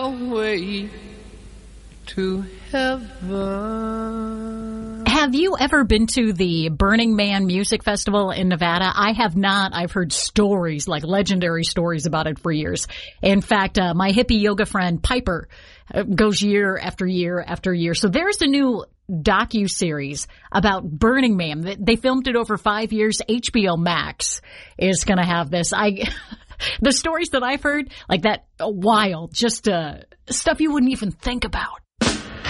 Away to heaven. Have you ever been to the Burning Man Music Festival in Nevada? I have not. I've heard stories, like legendary stories about it for years. In fact, my hippie yoga friend Piper goes year after year after year. So there's a new docu-series about Burning Man. They filmed it over 5 years. HBO Max is going to have this. The stories that I've heard, like that, wild, just stuff you wouldn't even think about.